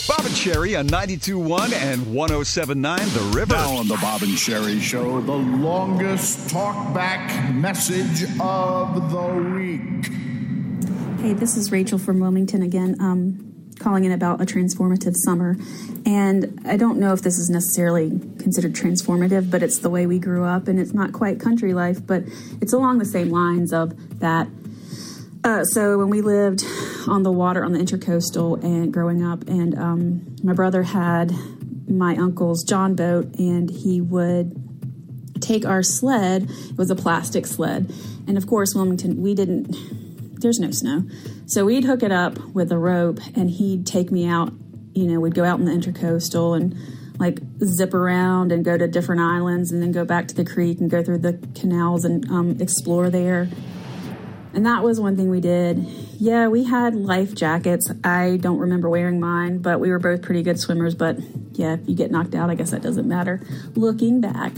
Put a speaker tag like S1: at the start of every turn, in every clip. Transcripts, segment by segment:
S1: Bob and Sherry on 92.1 and 107.9 The River.
S2: Now on the Bob and Sherry Show, the longest talkback message of the week.
S3: Hey, this is Rachel from Wilmington again, calling in about a transformative summer. And I don't know if this is necessarily considered transformative, but it's the way we grew up, and it's not quite country life, but it's along the same lines of that. So when we lived on the water on the Intercoastal and growing up, and my brother had my uncle's John boat, and he would take our sled. It was a plastic sled. And of course, Wilmington, there's no snow. So we'd hook it up with a rope, and he'd take me out. You know, we'd go out in the Intercoastal and like zip around and go to different islands and then go back to the creek and go through the canals and explore there. And that was one thing we did. Yeah, we had life jackets. I don't remember wearing mine, but we were both pretty good swimmers. But yeah, if you get knocked out, I guess that doesn't matter. Looking back.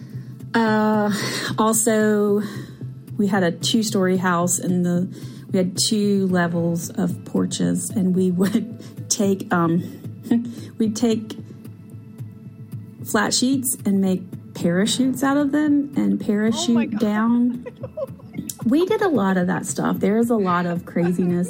S3: Also, we had a 2-story house, and we had 2 levels of porches, and we would take we'd take flat sheets and make parachutes out of them and parachute down. We did a lot of that stuff. There's a lot of craziness.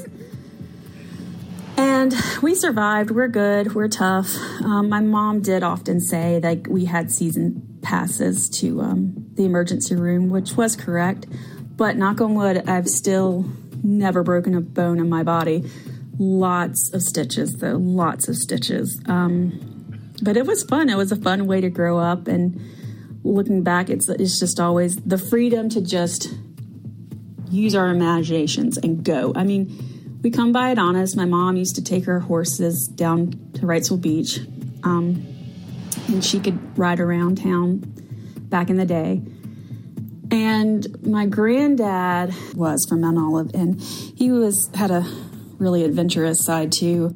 S3: And we survived. We're good. We're tough. My mom did often say that we had season passes to the emergency room, which was correct. But knock on wood, I've still never broken a bone in my body. Lots of stitches, though. Lots of stitches. But it was fun. It was a fun way to grow up. And looking back, it's just always the freedom to just use our imaginations and go. I mean, we come by it honest. My mom used to take her horses down to Wrightsville Beach, and she could ride around town back in the day. And my granddad was from Mount Olive, and he had a really adventurous side too.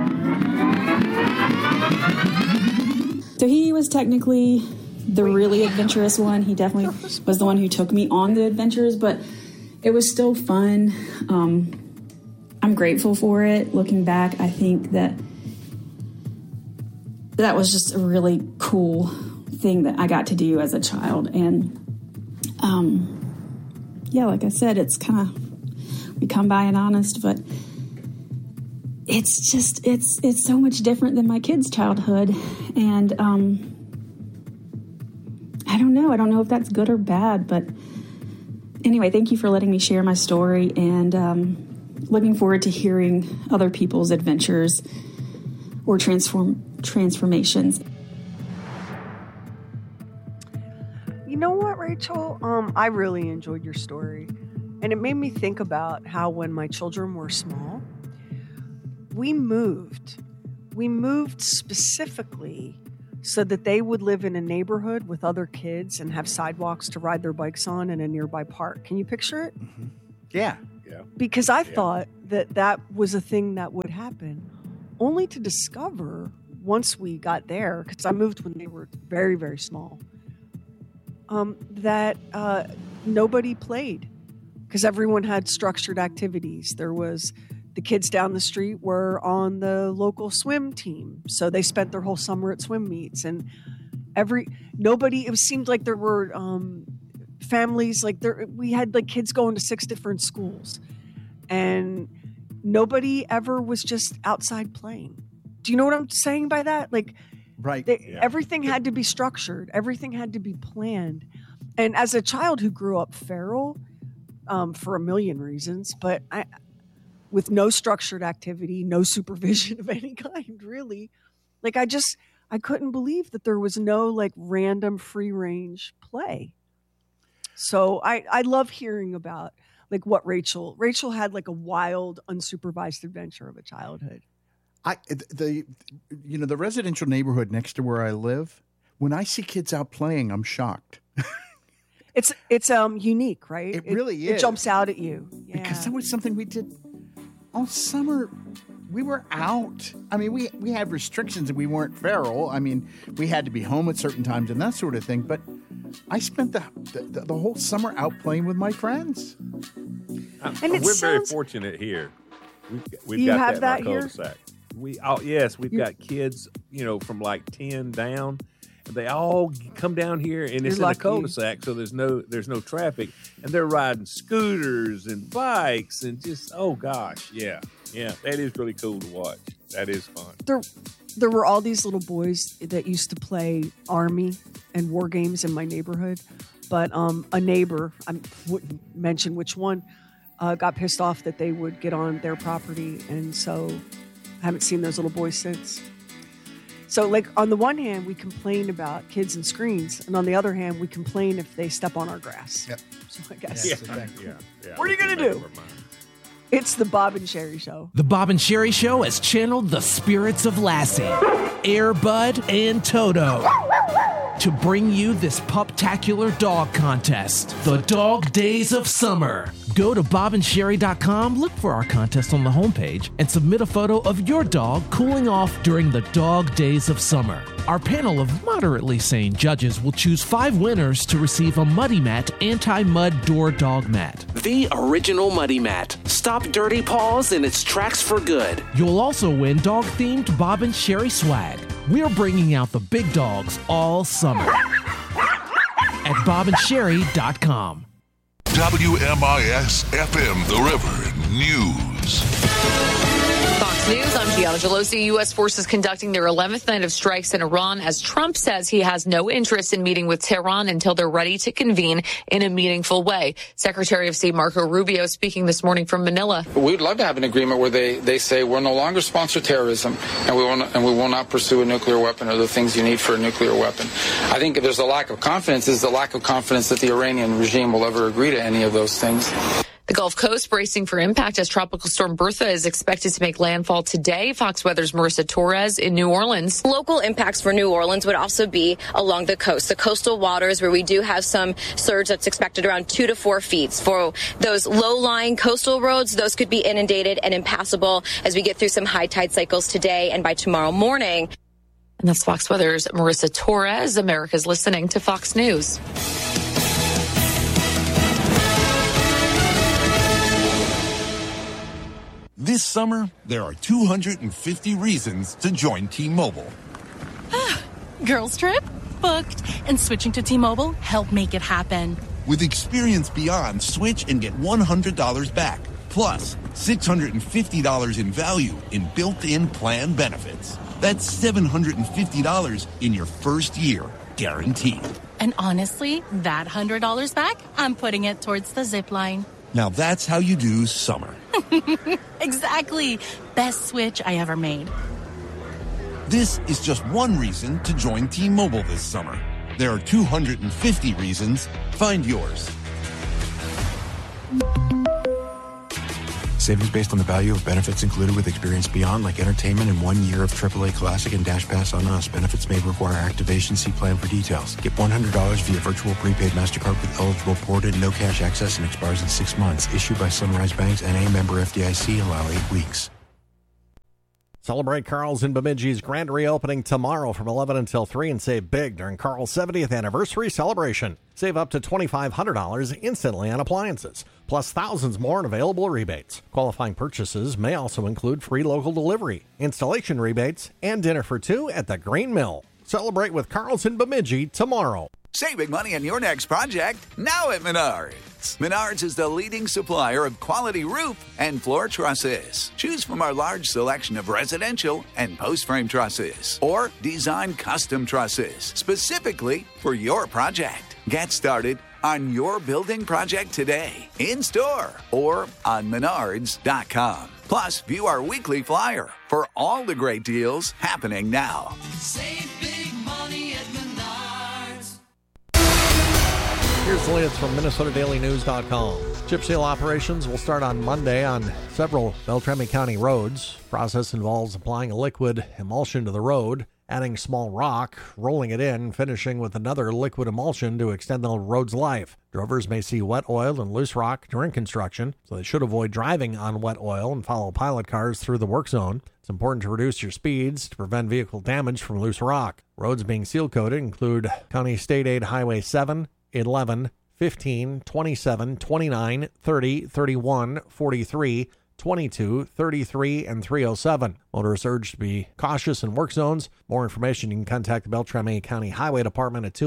S3: So he was technically the really adventurous one. He definitely was the one who took me on the adventures, but it was still fun. I'm grateful for it. Looking back, I think that was just a really cool thing that I got to do as a child. And yeah, like I said, it's kind of, we come by it honest, but it's just, it's so much different than my kids' childhood. And I don't know if that's good or bad, but anyway, thank you for letting me share my story, and looking forward to hearing other people's adventures or transformations.
S4: You know what, Rachel? I really enjoyed your story, and it made me think about how when my children were small, we moved specifically so that they would live in a neighborhood with other kids and have sidewalks to ride their bikes on in a nearby park. Can you picture it?
S5: Mm-hmm. Yeah.
S4: Because I thought that was a thing that would happen, only to discover once we got there, because I moved when they were very, very small, that nobody played because everyone had structured activities. There was the kids down the street were on the local swim team, so they spent their whole summer at swim meets, and it seemed like there were families, like we had like kids going to 6 different schools, and nobody ever was just outside playing. Do you know what I'm saying by that? Like,
S5: right.
S4: Everything had to be structured. Everything had to be planned. And as a child who grew up feral, for a million reasons, but with no structured activity, no supervision of any kind, really. Like, I couldn't believe that there was no like random free range play. So I love hearing about like what Rachel had, like a wild, unsupervised adventure of a childhood.
S5: The residential neighborhood next to where I live, when I see kids out playing, I'm shocked.
S4: It's unique, right?
S5: It really is.
S4: It jumps out at you. Yeah.
S5: Because that was something we did all summer. We were out. I mean, we had restrictions and we weren't feral. I mean, we had to be home at certain times and that sort of thing. But I spent the whole summer out playing with my friends.
S6: And we're very fortunate here. We've got that in our cul-de-sac. we've got kids, from like 10 down. And they all come down here, and it's in a cul-de-sac, so there's no traffic, and they're riding scooters and bikes and just, oh gosh, yeah, that is really cool to watch. That is fun.
S4: There were all these little boys that used to play Army and war games in my neighborhood, but a neighbor, I wouldn't mention which one, got pissed off that they would get on their property, and so I haven't seen those little boys since. So, like, on the one hand, we complain about kids and screens, and on the other hand, we complain if they step on our grass. Yep. So I guess.
S6: Yeah.
S4: What are you going to do? It's the Bob and Sherry Show.
S7: The Bob and Sherry Show has channeled the spirits of Lassie, Air Bud, and Toto to bring you this puptacular dog contest, the Dog Days of Summer. Go to bobandsherry.com, look for our contest on the homepage, and submit a photo of your dog cooling off during the Dog Days of Summer. Our panel of moderately sane judges will choose 5 winners to receive a Muddy Mat anti-mud door dog mat.
S8: The original Muddy Mat. Stop dirty paws in its tracks for good.
S7: You'll also win dog-themed Bob and Sherry swag. We're bringing out the big dogs all summer at bobandsherry.com.
S9: WMIS FM The River News.
S10: Fox News, I'm Gianna Gelosi. U.S. forces conducting their 11th night of strikes in Iran as Trump says he has no interest in meeting with Tehran until they're ready to convene in a meaningful way. Secretary of State Marco Rubio speaking this morning from Manila.
S11: We'd love to have an agreement where they say we'll no longer sponsor terrorism and we will not pursue a nuclear weapon or the things you need for a nuclear weapon. I think if there's a lack of confidence, it's the lack of confidence that the Iranian regime will ever agree to any of those things.
S10: The Gulf Coast bracing for impact as Tropical Storm Bertha is expected to make landfall today. Fox Weather's Marissa Torres in New Orleans.
S12: Local impacts for New Orleans would also be along the coast, the coastal waters where we do have some surge that's expected around 2 to 4 feet. For those low-lying coastal roads, those could be inundated and impassable as we get through some high tide cycles today and by tomorrow morning.
S10: And that's Fox Weather's Marissa Torres. America's listening to Fox News.
S9: This summer, there are 250 reasons to join T-Mobile.
S13: Girls trip? Booked. And switching to T-Mobile helped make it happen.
S9: With Experience Beyond, switch and get $100 back. Plus, $650 in value in built-in plan benefits. That's $750 in your first year, guaranteed.
S13: And honestly, that $100 back, I'm putting it towards the zip line.
S9: Now that's how you do summer.
S13: Exactly. Best switch I ever made.
S9: This is just one reason to join T-Mobile this summer. There are 250 reasons. Find yours.
S14: Savings based on the value of benefits included with Experience Beyond, like entertainment and 1 year of AAA Classic and Dash Pass on Us. Benefits may require activation. See plan for details. Get $100 via virtual prepaid MasterCard with eligible ported, no cash access, and expires in 6 months. Issued by Sunrise Banks, N.A. member FDIC. Allow 8 weeks.
S15: Celebrate Carl's in Bemidji's grand reopening tomorrow from 11 until 3 and save big during Carl's 70th anniversary celebration. Save up to $2,500 instantly on appliances, plus thousands more in available rebates. Qualifying purchases may also include free local delivery, installation rebates, and dinner for 2 at the Green Mill. Celebrate with Carl's in Bemidji tomorrow.
S16: Saving money on your next project now at Menards. Menards is the leading supplier of quality roof and floor trusses. Choose from our large selection of residential and post-frame trusses or design custom trusses specifically for your project. Get started on your building project today, in-store or on Menards.com. Plus, view our weekly flyer for all the great deals happening now.
S17: Save big money at Menards.
S15: Here's the latest from MinnesotaDailyNews.com. Chip seal operations will start on Monday on several Beltrami County roads. Process involves applying a liquid emulsion to the road, adding small rock, rolling it in, finishing with another liquid emulsion to extend the road's life. Drovers may see wet oil and loose rock during construction, so they should avoid driving on wet oil and follow pilot cars through the work zone. It's important to reduce your speeds to prevent vehicle damage from loose rock. Roads being seal-coated include County State Aid Highway 7, 11, 15, 27, 29, 30, 31, 43, 22, 33, and 307. Motorists urged to be cautious in work zones. More information, you can contact the Beltrami County Highway Department at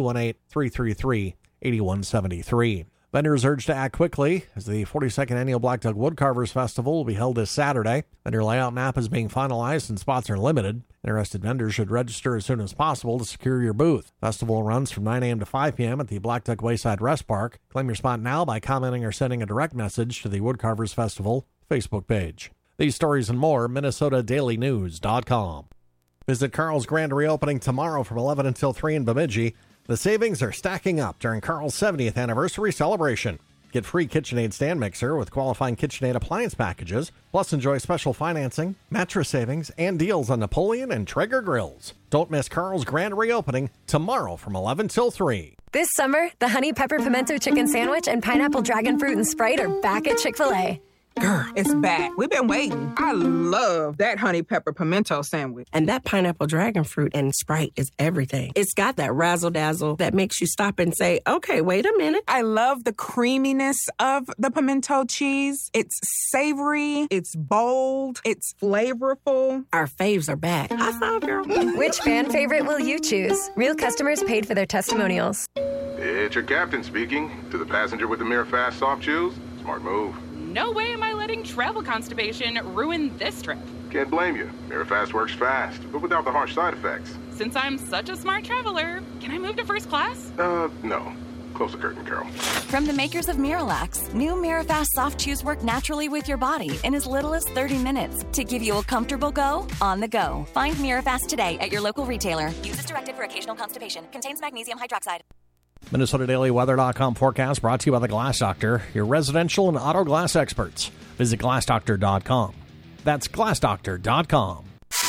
S15: 218-333-8173. Vendors urged to act quickly as the 42nd Annual Black Duck Woodcarvers Festival will be held this Saturday. Vendor layout map is being finalized and spots are limited. Interested vendors should register as soon as possible to secure your booth. Festival runs from 9 a.m. to 5 p.m. at the Black Duck Wayside Rest Park. Claim your spot now by commenting or sending a direct message to the Woodcarvers Festival Facebook page. These stories and more, MinnesotaDailyNews.com. Visit Carl's grand reopening tomorrow from 11 until 3 in Bemidji. The savings are stacking up during Carl's 70th anniversary celebration. Get free KitchenAid stand mixer with qualifying KitchenAid appliance packages. Plus, enjoy special financing, mattress savings, and deals on Napoleon and Traeger grills. Don't miss Carl's grand reopening tomorrow from 11 till 3.
S18: This summer, the Honey Pepper Pimento Chicken Sandwich and Pineapple Dragon Fruit and Sprite are back at Chick-fil-A.
S19: Girl, it's back. We've been waiting. I love that honey pepper pimento sandwich.
S20: And that pineapple dragon fruit and Sprite is everything. It's got that razzle-dazzle that makes you stop and say, okay, wait a minute.
S19: I love the creaminess of the pimento cheese. It's savory, it's bold, it's flavorful.
S20: Our faves are back. High five, girl.
S18: Which fan favorite will you choose? Real customers paid for their testimonials.
S21: It's your captain speaking. To the passenger with the MiraFast soft chews, smart move.
S22: No way am I letting travel constipation ruin this trip.
S21: Can't blame you. MiraFast works fast, but without the harsh side effects.
S22: Since I'm such a smart traveler, can I move to first class?
S21: No. Close the curtain, Carol.
S23: From the makers of Miralax, new MiraFast soft chews work naturally with your body in as little as 30 minutes to give you a comfortable go on the go. Find Mirafast today at your local retailer. Use as directed for occasional constipation. Contains magnesium hydroxide.
S15: MinnesotaDailyWeather.com forecast brought to you by the Glass Doctor, your residential and auto glass experts. Visit GlassDoctor.com. That's GlassDoctor.com.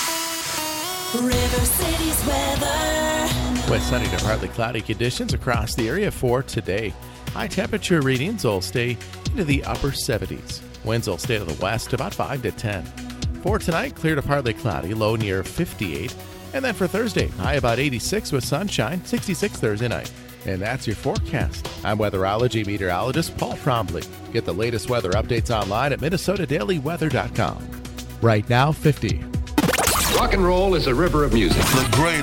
S17: River City's weather.
S24: West sunny to partly cloudy conditions across the area for today. High temperature readings will stay into the upper 70s. Winds will stay to the west about 5 to 10. For tonight, clear to partly cloudy, low near 58. And then for Thursday, high about 86 with sunshine, 66 Thursday night. And that's your forecast. I'm weatherology meteorologist Paul Trombley. Get the latest weather updates online at MinnesotaDailyWeather.com. Right now, 50.
S25: Rock and roll is a river of music.
S9: The great